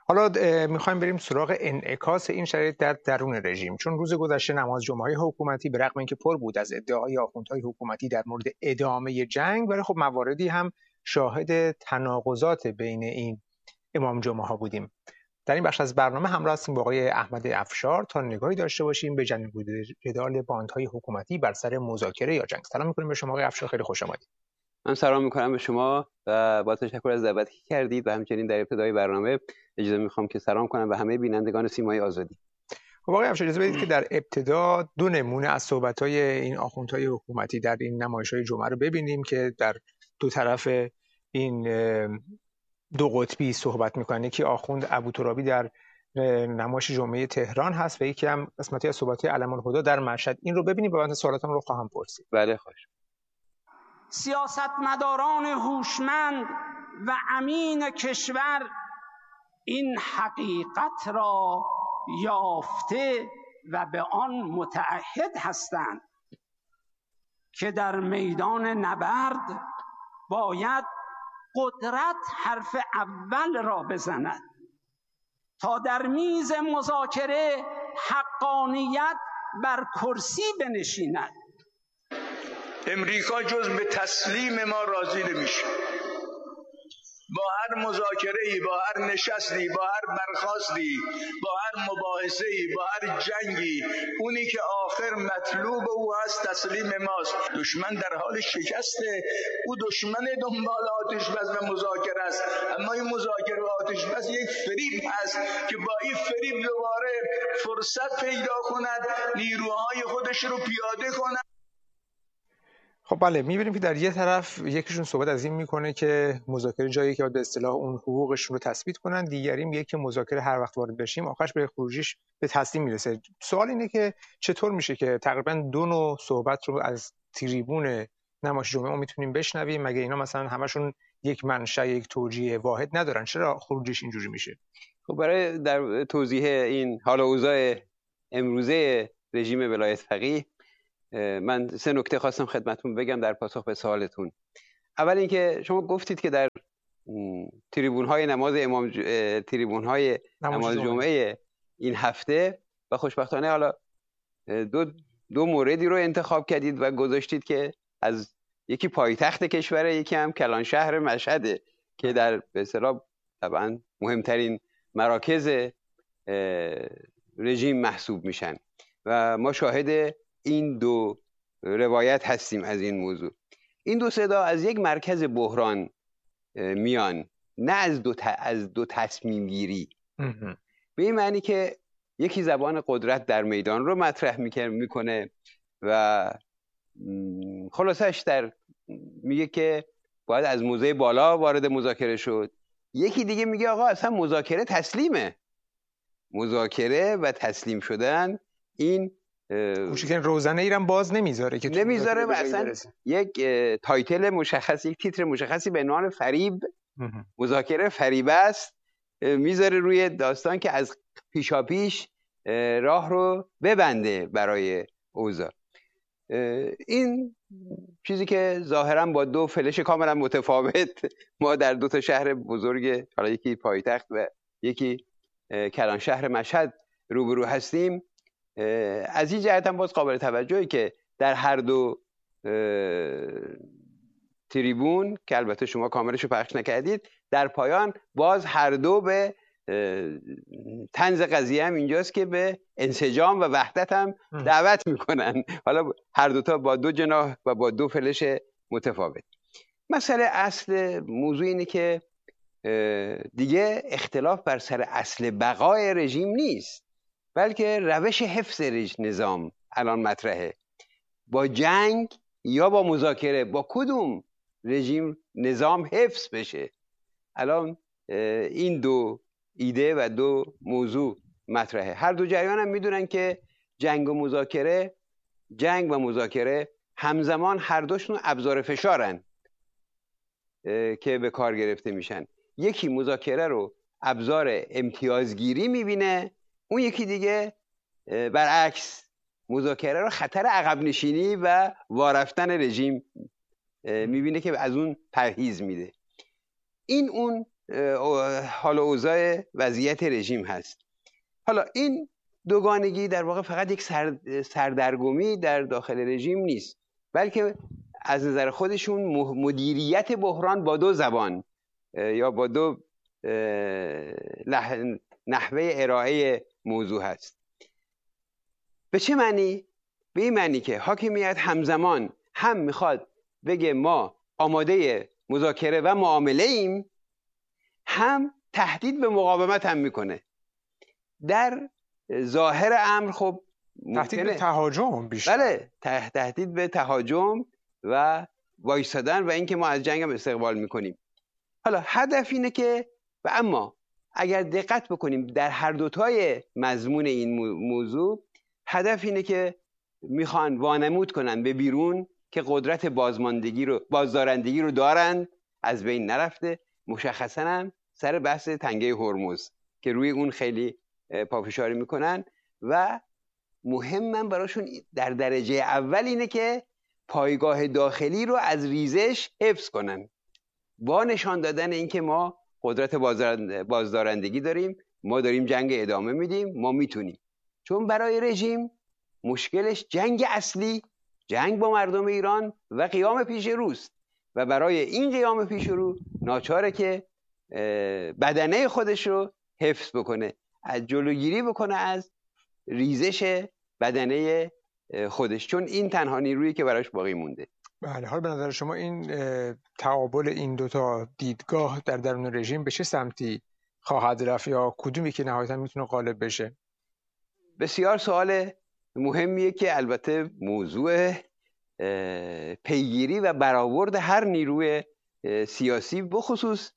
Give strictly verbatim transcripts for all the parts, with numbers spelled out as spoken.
حالا میخوایم بریم سراغ انعکاس این شرایط در درون رژیم، چون روز گذشته نماز جمعه حکومتی به رغم اینکه پر بود از ادعای آخوندهای حکومتی در مورد ادامه جنگ، ولی خب مواردی هم شاهد تناقضات بین این امام جمعه ها بودیم. در این بخش از برنامه همراه هستیم با آقای احمد افشار تا نگاهی داشته باشیم به جنگ جدال باندهای حکومتی بر سر مذاکره یا جنگ. سلام می‌کنیم به شما آقای افشار، خیلی خوش آمدید. من سلام میکنم به شما و با تشکر از دعوتی که کردید و همچنین در ابتدای برنامه اجازه میخوام که سلام کنم به همه بینندگان سیمای آزادی. خب آقای افشار، اجازه بدید که در ابتدا دو نمونه از صحبت‌های این آخوندهای حکومتی در این نمایش‌های جمعه رو ببینیم که در دو طرف این دو قطبی صحبت میکنن. یکی آخوند ابوترابی در نمایش جمعه تهران هست و یکی هم قسمتی از صحبت‌های علم الهدی در مشهد. این رو ببینیم و بعد سوالاتم رو خواهم پرسید. بله خوش. سیاستمداران هوشمند و امین کشور این حقیقت را یافته و به آن متعهد هستند که در میدان نبرد باید قدرت حرف اول را بزند تا در میز مذاکره حقانیت بر کرسی بنشیند. امریکا جز به تسلیم ما راضی نمیشه. با هر مذاکره‌ای، با هر نشستی، با هر برخاستی، با هر مباحثه‌ای، با هر جنگی، اونی که آخر مطلوب او هست تسلیم ماست. دشمن در حال شکسته، او دشمن دنبال آتش بس و مذاکره است، اما این مذاکره و آتش بس یک فریب هست که با این فریب دوباره فرصت پیدا کند نیروهای خودش رو پیاده کند. خب بله، می‌بینیم که در یه طرف یکیشون صحبت از این میکنه که مذاکره جایی که به اصطلاح اون حقوقشون رو تثبیت کنن، دیگری میگه که مذاکره هر وقت وارد بشیم آخرش به خروجیش به تسلیم میرسه. سوال اینه که چطور میشه که تقریبا دو نوع صحبت رو از تریبون نمایش جمعه ما میتونیم بشنویم؟ مگه اینا مثلا همشون یک منشأ، یک توجیه واحد ندارن؟ چرا خروجیش اینجوری میشه؟ خب برای در توضیح این حال و اوضاع امروزه رژیم ولایت فقیه من سه نکته خواستم خدمتتون بگم در پاسخ به سوالتون. اول اینکه شما گفتید که در تریبون‌های نماز امام ج... تریبون‌های نماز جمعه این هفته و خوشبختانه حالا دو دو موردی رو انتخاب کردید و گذاشتید که از یکی پایتخت کشوره، یکی هم کلان شهر مشهده که در به اصطلاح طبعا مهمترین مراکز رژیم محسوب میشن و ما شاهد این دو روایت هستیم از این موضوع. این دو صدا از یک مرکز بحران میان، نه از دو, ت... از دو تصمیم گیری. به این معنی که یکی زبان قدرت در میدان رو مطرح میکنه و خلاصش در میگه که باید از موضع بالا وارد مذاکره شد. یکی دیگه میگه آقا اصلا مذاکره تسلیمه، مذاکره و تسلیم شدن این کوچکترین روزنه ایران باز نمیذاره که نمیذاره و اصلا یک تایتل مشخص، یک تیتر مشخصی به عنوان فریب، مذاکره فریب است، میذاره روی داستان که از پیشاپیش راه رو ببنده برای اوضاع. این چیزی که ظاهرا با دو فلش کاملا متفاوت ما در دو تا شهر بزرگ، حالا یکی پایتخت و یکی کلان شهر مشهد روبرو هستیم، از این جهت هم باز قابل توجهی که در هر دو تریبون که البته شما کاملش رو پخش نکردید، در پایان باز هر دو به طنز قضیه هم اینجاست که به انسجام و وحدت هم دعوت میکنن، حالا هر دوتا با دو جناح و با دو فلش متفاوت. مسئله اصل موضوع اینه که دیگه اختلاف بر سر اصل بقای رژیم نیست، بلکه روش حفظ نظام الان مطرحه. با جنگ یا با مذاکره، با کدوم رژیم نظام حفظ بشه؟ الان این دو ایده و دو موضوع مطرحه. هر دو جریان هم میدونن که جنگ و مذاکره، جنگ و مذاکره همزمان هر دوشون ابزار فشارن که به کار گرفته میشن. یکی مذاکره رو ابزار امتیازگیری میبینه، اون یکی دیگه برعکس مذاکره رو خطر عقب نشینی و وارفتن رژیم میبینه که از اون پرهیز میده. این اون حال و اوضاع وضعیت رژیم هست. حالا این دوگانگی در واقع فقط یک سردرگمی در داخل رژیم نیست، بلکه از نظر خودشون مدیریت بحران با دو زبان یا با دو نحوه ارائه موضوع هست. به چه معنی؟ به این معنی که حاکمیت همزمان هم میخواد بگه ما آماده مذاکره و معامله ایم، هم تهدید به مقاومت هم میکنه. در ظاهر امر خب تهدید به تهاجم بیشتر. بله، تهدید به تهاجم و وایسادن و اینکه ما از جنگ هم استقبال میکنیم. حالا هدف اینه که و اما اگر دقت بکنیم در هر دوتای مضمون این موضوع هدف اینه که میخوان وانمود کنن به بیرون که قدرت بازماندگی رو بازدارندگی رو دارند، از بین نرفته. مشخصا هم سر بحث تنگه هرمز که روی اون خیلی پافشاری میکنن و مهمم براشون در درجه اول اینه که پایگاه داخلی رو از ریزش حفظ کنن با نشان دادن اینکه ما قدرت بازدارندگی داریم، ما داریم جنگ ادامه میدیم، ما میتونیم. چون برای رژیم مشکلش جنگ اصلی، جنگ با مردم ایران و قیام پیش روست و برای این قیام پیش رو ناچاره که بدنه خودش رو حفظ بکنه، از جلوگیری بکنه از ریزش بدنه خودش، چون این تنها نیرویی که براش باقی مونده. بله، حال به نظر شما این تعامل این دوتا دیدگاه در درون رژیم به چه سمتی خواهد رفت یا کدومی که نهایتا میتونه غالب بشه؟ بسیار سوال مهمیه که البته موضوع پیگیری و برآورد هر نیروی سیاسی بخصوص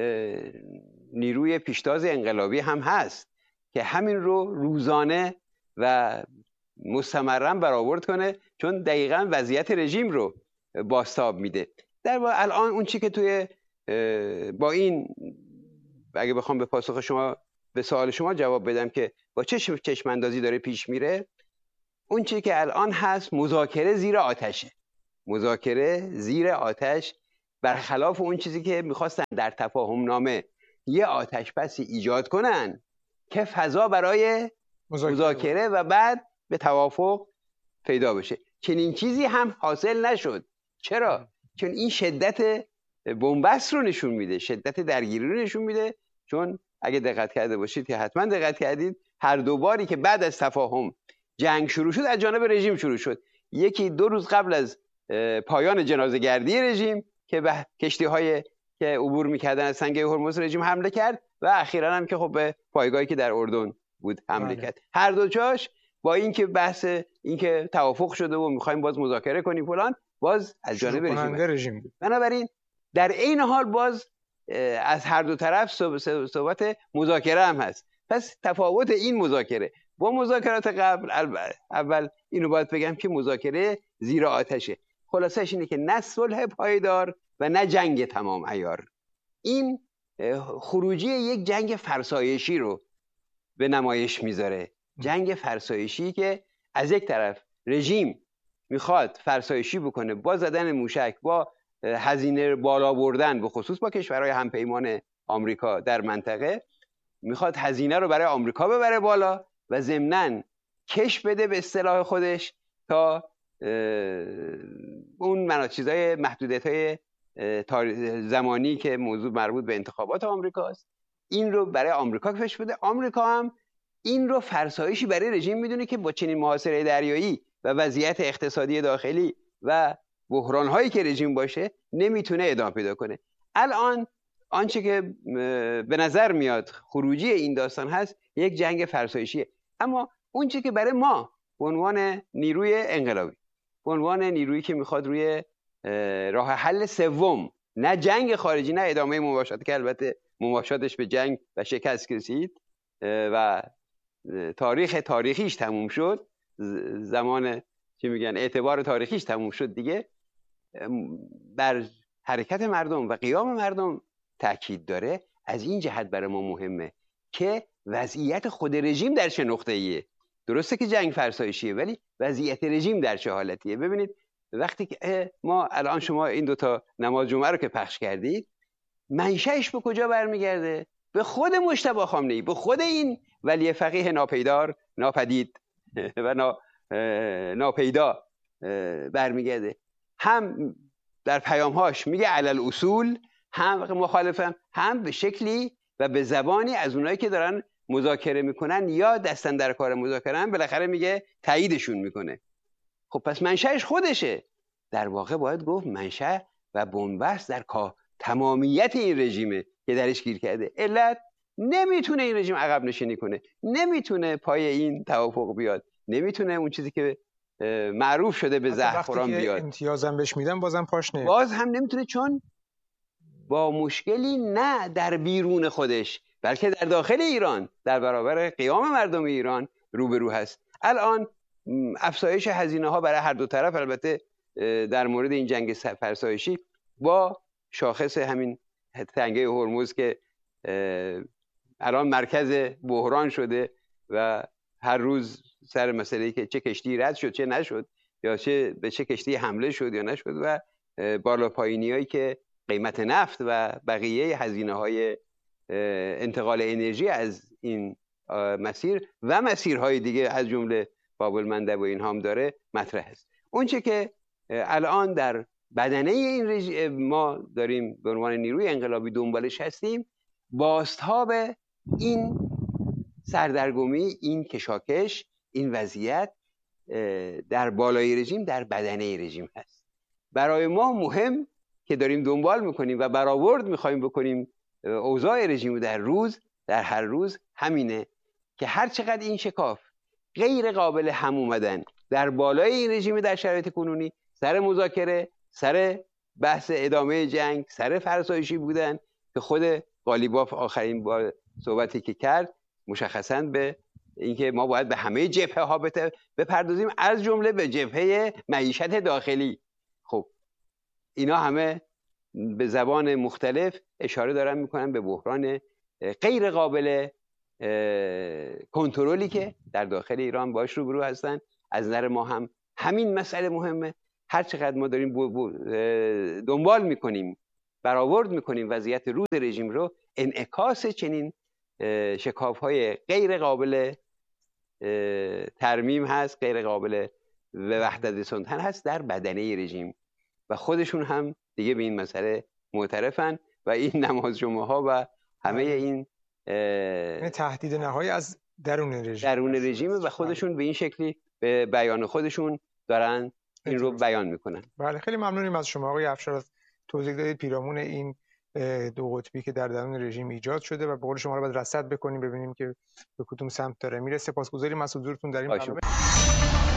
نیروی پیشتاز انقلابی هم هست که همین رو روزانه و مستمرا برآورد کنه، چون دقیقاً وضعیت رژیم رو بازتاب میده. در واقع الان اون چی که توی با این اگه بخوام به پاسخ شما به سوال شما جواب بدم که با چه چشم اندازی داره پیش میره، اون چی که الان هست مذاکره زیر آتشه. مذاکره زیر آتش برخلاف اون چیزی که میخواستن در تفاهم نامه یه آتش بسی ایجاد کنن که فضا برای مذاکره, مذاکره و بعد به توافق پیدا بشه. چنین چیزی هم حاصل نشد. چرا؟ چون این شدت بنبست رو نشون میده، شدت درگیری رو نشون میده. چون اگه دقت کرده باشید که حتما دقت کردید هر دو باری که بعد از تفاهم جنگ شروع شد از جانب رژیم شروع شد. یکی دو روز قبل از پایان جنازه‌گردی رژیم که به کشتی‌های که عبور می‌کردن از تنگه هرمز رژیم حمله کرد و اخیراً هم که خب به پایگاهی که در اردن بود حمله بله. کرد. هر دو جاش با اینکه بحث اینکه توافق شده و می‌خوایم باز مذاکره کنیم فلان، باز از جانب رژیم, رژیم بود. بنابراین در این حال باز از هر دو طرف صحبت مذاکره هم هست. پس تفاوت این مذاکره با مذاکرات قبل، اول اینو باید بگم که مذاکره زیر آتشه. خلاصش اینه که نه صلح پایدار و نه جنگ تمام عیار. این خروجی یک جنگ فرسایشی رو به نمایش میذاره. جنگ فرسایشی که از یک طرف رژیم میخواد فرسایشی بکنه با زدن موشک، با هزینه بالا بردن، به خصوص با کشورهای همپیمان آمریکا در منطقه، میخواد هزینه رو برای آمریکا ببره بالا و ضمناً کش بده به اصطلاح خودش تا اون مناطق چیزای محدودیت‌های زمانی که موضوع مربوط به انتخابات آمریکاست این رو برای آمریکا کش بده. آمریکا هم این رو فرسایشی برای رژیم میدونه که با چنین محاصره دریایی و وضعیت اقتصادی داخلی و بحران‌هایی که رژیم باشه نمیتونه ادامه پیدا کنه. الان آنچه که به نظر میاد خروجی این داستان هست یک جنگ فرسایشیه. اما اون چیزی که برای ما به عنوان نیروی انقلابی، به عنوان نیرویی که میخواد روی راه حل سوم، نه جنگ خارجی نه ادامه مباشرت که البته مباشرتش به جنگ و شکست رسید و تاریخ تاریخیش تموم شد، زمان چی میگن اعتبار تاریخیش تموم شد دیگه، بر حرکت مردم و قیام مردم تاکید داره. از این جهت برای ما مهمه که وضعیت خود رژیم در چه نقطه‌ایه. درسته که جنگ فرسایشیه ولی وضعیت رژیم در چه حالتیه. ببینید وقتی که ما الان شما این دوتا نماز جمعه رو که پخش کردید، منشأش به کجا برمیگرده؟ به خود مجتبی خامنه‌ای، به خود این ولی فقیه ناپیدار، ناپدید و نا ناپیدا برمیگرده. هم در پیامهاش میگه علل اصول، هم مخالفم، هم به شکلی و به زبانی از اونایی که دارن مذاکره میکنن یا دستن در کار مذاکره هم بالاخره میگه تاییدشون میکنه. خب پس منشأش خودشه. در واقع باید گفت منشأ و بنبست در تمامیت این رژیمه که درش گیر کرده. علت نمیتونه این رژیم عقب نشینی کنه، نمیتونه پای این توافق بیاد، نمیتونه اون چیزی که معروف شده به زعفران بیاد. امتیازم بهش میدن بازم پاش نمیاد. باز هم نمیتونه، چون با مشکلی نه در بیرون خودش بلکه در داخل ایران در برابر قیام مردم ایران روبرو هست. الان افزایش هزینه ها برای هر دو طرف، البته در مورد این جنگ فرسایشی با شاخص همین تنگه هرمز که الان مرکز بحران شده و هر روز سر مسئله‌ای که چه کشتی رد شد چه نشد، یا چه به چه کشتی حمله شد یا نشد، و بالا پایینیایی که قیمت نفت و بقیه هزینه‌های انتقال انرژی از این مسیر و مسیرهای دیگه از جمله باب المندب و این هم داره مطرح است. اون چه که الان در بدنه این رژیم ما داریم به عنوان نیروی انقلابی دنبالش هستیم، بازتاب این سردرگمی، این کشاکش، این وضعیت در بالای رژیم در بدنه رژیم هست. برای ما مهم که داریم دنبال میکنیم و برآورد میخوایم بکنیم اوضاع رژیم در روز در هر روز همینه که هر چقدر این شکاف غیر قابل هم اومدن در بالای این رژیم در شرایط کنونی، سر مذاکره، سر بحث ادامه جنگ، سر فرسایشی بودن که خود قالیباف آخرین با صحبتی که کرد مشخصاً به اینکه ما باید به همه جبهه ها بپردازیم، از جمله به جبهه معیشت داخلی. خب اینا همه به زبان مختلف اشاره دارن میکنن به بحران غیر قابل کنترلی که در داخل ایران باش روبرو هستن. از نظر ما هم همین مسئله مهمه. هر چقدر ما داریم دنبال میکنیم، برآورد میکنیم وضعیت روز رژیم رو، انعکاس چنین شکاف های غیر قابل ترمیم هست، غیر قابل به وحدت رسوندن هست در بدنه رژیم، و خودشون هم دیگه به این مسئله معترفن و این نماز جمعه ها و همه این تهدید نهایی از درون رژیم درون رژیم و خودشون به این شکلی به بیان خودشون دارن این رو بیان میکنن. بله، خیلی ممنونیم از شما آقای افشار از توضیح دادید پیرامون این دو قطبی که در درون رژیم ایجاد شده و به قول شما رو باید رصد بکنیم ببینیم که به کدوم سمت داره میره. سپاسگزاریم از حضورتون در این برنامه.